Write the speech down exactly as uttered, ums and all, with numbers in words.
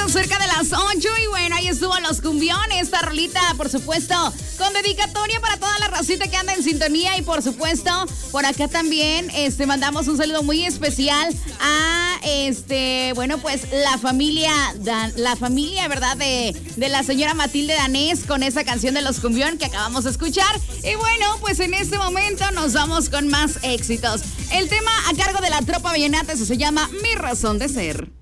cerca de las ocho y bueno, ahí estuvo Los Cumbiones, esta rolita, por supuesto, con dedicatoria para toda la racita que anda en sintonía y por supuesto, por acá también este, mandamos un saludo muy especial a, este, bueno, pues la familia, la familia, ¿verdad? De, de la señora Matilde Danés con esa canción de Los Cumbión que acabamos de escuchar. Y bueno, pues en este momento nos vamos con más éxitos. El tema a cargo de la Tropa Vallenata, eso se llama Mi Razón de Ser.